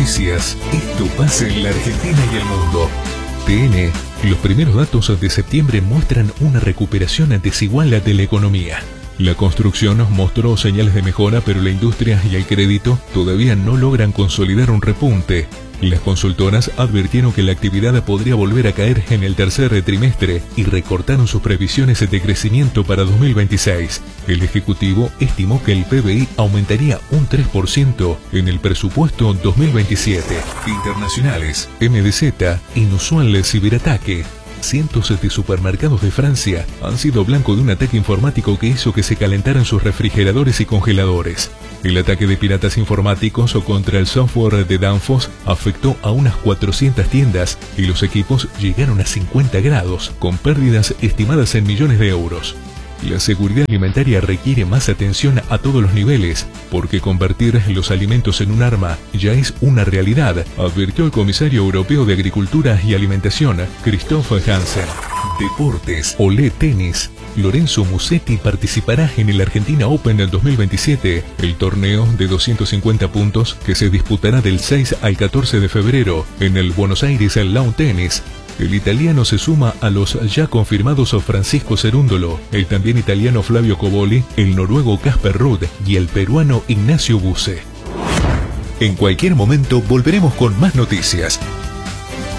noticias. Esto pasa en la Argentina y el mundo. TN, los primeros datos de septiembre muestran una recuperación desigual de la economía. La construcción mostró señales de mejora, pero la industria y el crédito todavía no logran consolidar un repunte. Las consultoras advirtieron que la actividad podría volver a caer en el tercer trimestre y recortaron sus previsiones de crecimiento para 2026. El Ejecutivo estimó que el PBI aumentaría un 3% en el presupuesto 2027. Internacionales, MDZ, inusual ciberataque. Cientos de supermercados de Francia han sido blanco de un ataque informático que hizo que se calentaran sus refrigeradores y congeladores. El ataque de piratas informáticos contra el software de Danfoss afectó a unas 400 tiendas y los equipos llegaron a 50 grados, con pérdidas estimadas en millones de euros. La seguridad alimentaria requiere más atención a todos los niveles, porque convertir los alimentos en un arma ya es una realidad, advirtió el comisario europeo de Agricultura y Alimentación, Christoph Hansen. Deportes, Olé Tenis. Lorenzo Musetti participará en el Argentina Open del 2027, el torneo de 250 puntos que se disputará del 6 al 14 de febrero en el Buenos Aires Lawn Tennis. El italiano se suma a los ya confirmados Francisco Cerúndolo, el también italiano Flavio Coboli, el noruego Casper Ruud y el peruano Ignacio Buse. En cualquier momento volveremos con más noticias.